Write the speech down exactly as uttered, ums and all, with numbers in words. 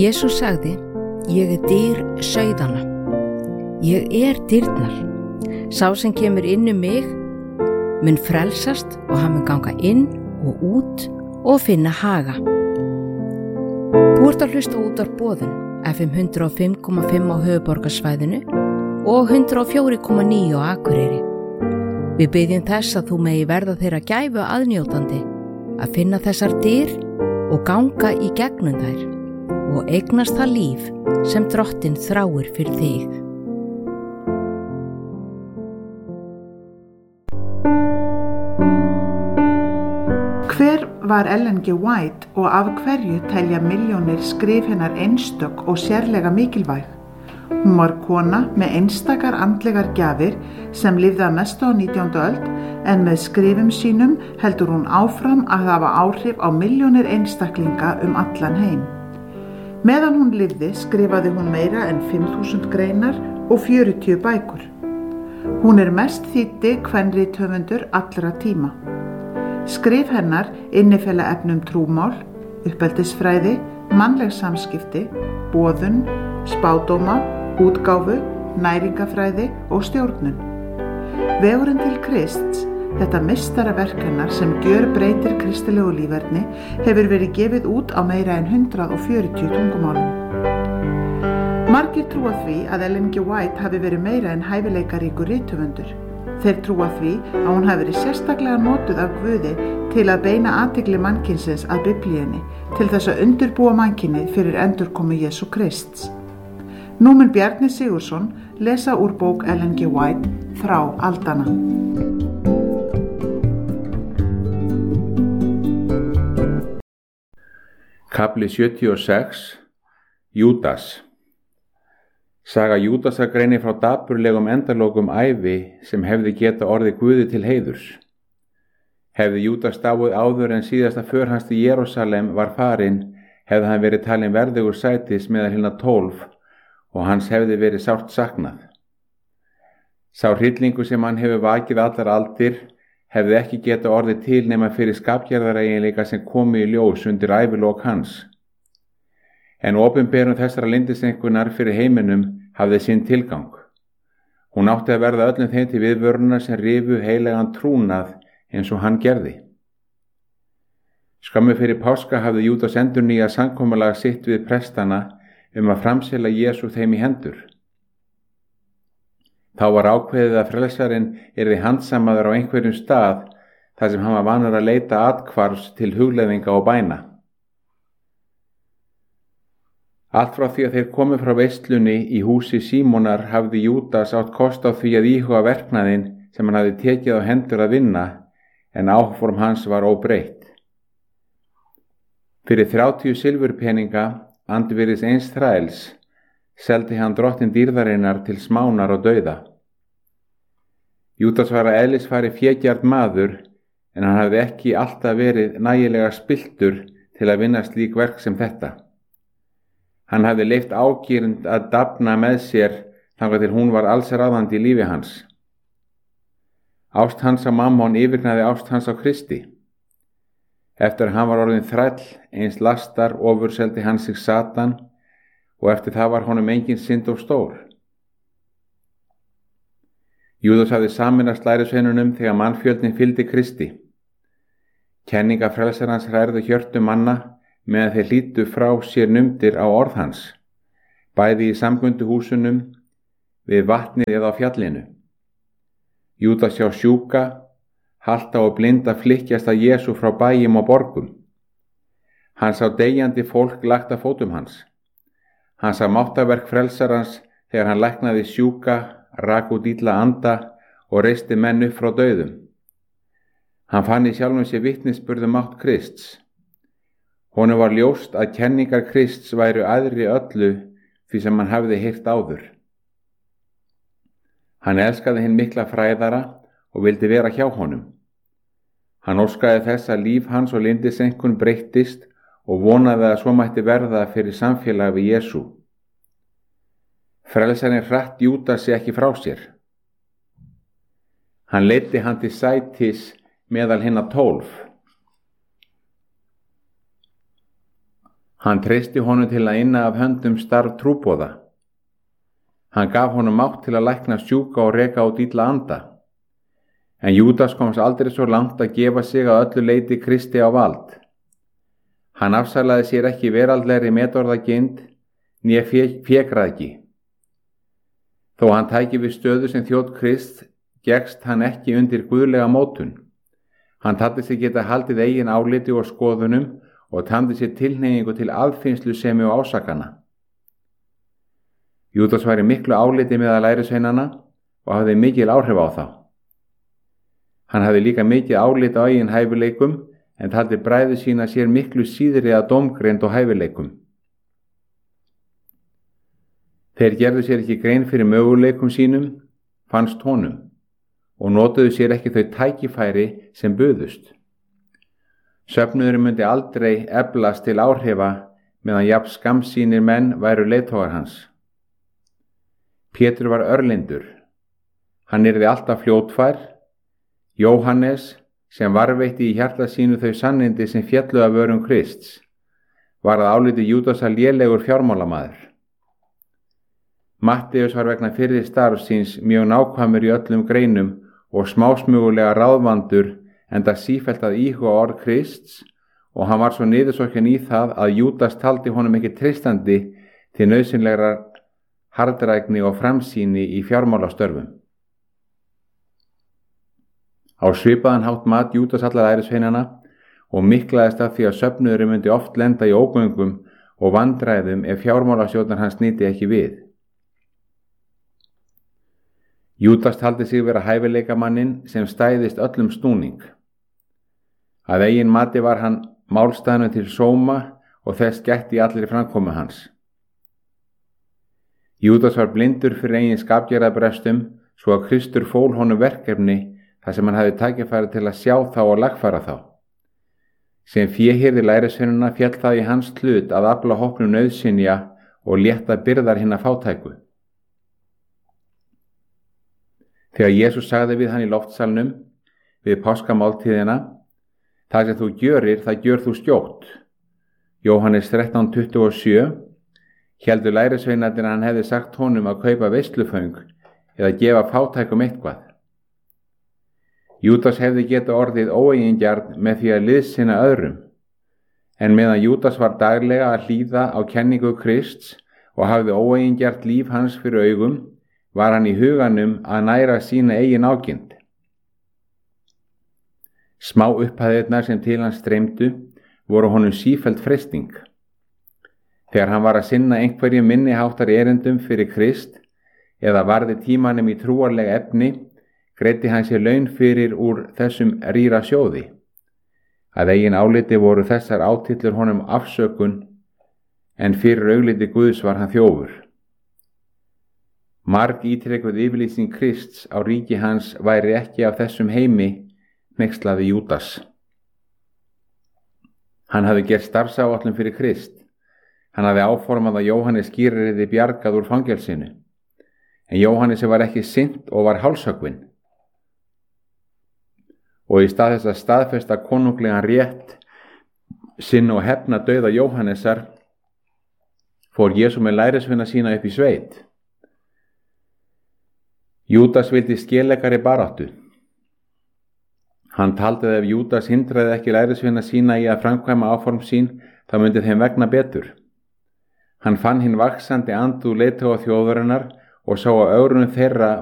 Jesús sagði, ég er dyr sauðanna. Ég er dyrnar. Sá sem kemur inn um mig mun frelsast og hann mun ganga inn og út og finna haga. Þú ert að hlusta út á boðun F M hundrað og fimm komma fimm á höfuðborgarsvæðinu og hundrað og fjögur komma níu á Akureyri. Við biðjum þess að þú megi verða þeirra gæfu aðnjótandi að finna þessar dyr og ganga í gegnum þær og eignast það líf sem Drottinn þráir fyrir þig. Hver var Ellen G. White og af hverju telja milljónir skrif hennar einstök og sérlega mikilvæg? Hún var kona með einstakar andlegar gjafir sem lifði að mestu á nítjándu öld en með skrifum sínum heldur hún áfram að hafa áhrif á milljónir einstaklinga um allan heim. Meðan hún lifði skrifaði hún meira en fimm þúsund greinar og fjörutíu bækur. Hún er mest þýddi kvenrithöfundur allra tíma. Skrif hennar innifela efnum trúmál, uppeldisfræði, mannleg samskipti, boðun, spádóma, útgáfu, næringafræði og stjórnun. Vegurinn til Krists, þetta meistaraverk hennar sem gjörbreytir kristilegu líferni, hefur verið gefið út á meira en hundrað og fjörutíu tungumálum. Margir trúa því að Ellen G. White hafi verið meira en hæfileikaríkur rithöfundur. Þeir trúa því að hún hafi verið sérstaklega notuð af Guði til að beina athygli mannkynsins að Biblíunni, til þess að undirbúa mannkynið fyrir endurkomu Jesú Krists. Nú mun Bjarni Sigurðsson lesa úr bók Ellen G. White, Þrá aldanna. Kafli sjötíu og sex. Júdas. Saga Júdasar greinir frá dapurlegum endalokum ævi sem hefði geta orðið Guði til heiðurs. Hefði Júdas dáið áður en síðasta för hans til Jerúsalem var farin, hefði hann verið talinn verðugur sætis meðal hinna tólf og hans hefði verið sárt saknað. Sá hryllingur sem hann hefur vakið allar aldir hefði ekki geta orðið til nema fyrir skapgerðareiginleika sem komu í ljós undir ævilok hans. En opinberun þessara lyndisengunar fyrir heiminum hafði sinn tilgang. Hún átti að verða öllum þeim til viðvörunar sem rifu heilagan trúnað eins og hann gerði. Skömmu fyrir páska hafði Júdas endurnýjað samkomulag sitt við prestana um að framsela Jesú þeim í hendur. Þá var ákveðið að frelsarinn yrði handsamaður á einhverjum stað þar sem hann var vanur að leita athvarfs til hugleiðinga og bæna. Allt frá því að þeir komu frá veislunni í húsi Símonar hafði Júdas átt kost á því að íhuga verknaðinn sem hann hafði tekið á hendur að vinna, en áform hans var óbreytt. Fyrir þrjátíu silfurpeninga, andvirðis eins þræls, seldi hann Drottinn dýrðarinnar til smánar og dauða. Júdas var að eðlisfari fégjart maður, en hann hafði ekki alltaf verið nægilega spilltur til að vinna slík verk sem þetta. Hann hafði leyft ágirnd að dafna með sér þangað til hún var alls ráðandi í lífi hans. Ást hans á Mammon yfirgnæfði ást hans á Kristi. Eftir að hann var orðinn þræll, eins lastar, ofurseldi hann sig Satan og eftir það var honum engin synd of stór. Júdas hafði sameinast lærisveinunum þegar mannfjöldinn fylgdi Kristi. Kenninga frelsarans hrærðu hjörtu manna meðan þeir hlýddu frá sér numdir á orð hans, bæði í samkunduhúsunum, við vatnið eða á fjallinu. Júdas sjá sjúka, halta og blinda flykkjast að Jesú frá bæjum og borgum. Hann sá deyjandi fólk lagt að fótum hans. Hann sá máttaverk frelsarans þegar hann læknaði sjúka, rak út illa anda og reisti menn upp frá dauðum. Hann fann í sjálfum sér vitnisburð um mátt Krists. Honum var ljóst að kenningar Krists væru æðri öllu því sem hann hafði heyrt áður. Hann elskaði hinn mikla fræðara og vildi vera hjá honum. Hann óskaði þess að líf hans og lyndisenkun breyttist og vonaði að svo mætti verða fyrir samfélag við Jesú. Frelsarinn hratt Júdasi ekki frá sér. Hann leiddi hann til sætis meðal hinna tólf. Hann treysti honum til að inna af höndum starf trúboða. Hann gaf honum mátt til að lækna sjúka og reka út illa anda. En Júdas komst aldrei svo langt að gefa sig að öllu leyti Kristi á vald. Hann afsalaði sér ekki veraldlegri metorðagind né fékræðgi. Þó hann tæki við stöðu sem þjónn Krist, gekkst hann ekki undir guðlega mótun. Hann taldi sig geta haldið eigin áliti og skoðunum og tamdi sér tilhneigingu til aðfinnslusemi og ásakana. Júdas var í miklu áliti meðal lærisveinanna og hafði mikil áhrif á þá. Hann hafði líka mikið álit á eigin hæfileikum en taldi bræður sína sér miklu síðri að dómgreind og hæfileikum. Þeir gerðu sér ekki grein fyrir möguleikum sínum, fannst honum, og notuðu sér ekki þau tækifæri sem buðust. Söfnuðurinn myndi aldrei eflast til áhrifa meðan jafn skammsýnir menn væru leiðtogar hans. Pétur var örlindur. Hann yrði alltaf fljótfær. Jóhannes, sem varveitti í hjarta sínu þau sannindi sem féllu af vörum Krists, var að áliti Júdasar lélegur fjármálamaður. Matteus var vegna fyrri starf síns mjög nákvæmur í öllum greinum og smásmugulega ráðvandur enda sífellt að íhuga orð Krists og hann var svo niðursokkin í það að Júdas taldi honum ekki treystandi til nauðsynlegrar harðrækni og framsýni í fjármálastörfum. Á svipaðan hátt mat Júdas alla lærisveinana og miklaðist af því að söfnuðurinn myndi oft lenda í ógöngum og vandræðum ef fjármálastjórnar hans nyti ekki við. Júdas taldi sig vera hæfileikamannin sem stæðist öllum snúning. Að eigin mati var hann málstæðnum til sóma og þess gætti í allri framkomu hans. Júdas var blindur fyrir eigin skapgerðarbrestum svo að Kristur fól honum verkefni þar sem hann hafði tækifæri til að sjá þá og lagfæra þá. Sem féhirði lærisveinanna féll það í hans hlut að afla hópnum nauðsynja og létta byrðar hinna fátæku. Þegar Jesús sagði við hann í loftsalnum við páskamáltíðina: það sem þú gjörir, það gjör þú skjótt. Jóhannes þrettán tuttugu og sjö héldu lærisveinarnir að hann hefði sagt honum að kaupa veisluföng eða gefa fátækum eitthvað. Júdas hefði getað orðið óeigingjarn með því að liðsinna öðrum, en meðan Júdas var daglega að hlýða á kenningu Krists og hafði óeigingjarnt líf hans fyrir augum, var hann í huganum að næra sína eigin ágind. Smá upphæðirnar sem til hans streymdu voru honum sífellt freisting. Þegar hann var að sinna einhverjum minni háttar erindum fyrir Krist eða varði tímanum í trúarlega efni, greiddi hann sér laun fyrir úr þessum rýra sjóði. Að eigin áliti voru þessar átillur honum afsökun, en fyrir augliti Guðs var hann þjófur. Marg ítrekuð yfirlýsing Krists á ríki hans væri ekki af þessum heimi, hneykslaði Júdas. Hann hafði gert starfsáætlun fyrir Krist. Hann hafði áformað að Jóhannes skírari yrði bjargað úr fangelsinu, en Jóhannesi var ekki sinnt og var hálshöggvinn. Og í stað þess að staðfesta konunglegan rétt sinn og hefna dauða Jóhannesar, fór Jesú með lærisveina sína upp í sveit. Júdas vildi skelegari baráttu. Hann taldi að ef Júdas hindraði ekki lærisveina sína í að framkvæma áform sín, þá myndi þeim vegna betur. Hann fann hinn vaxandi andúð leiðtoga þjóðarinnar og sá að ögrun þeirra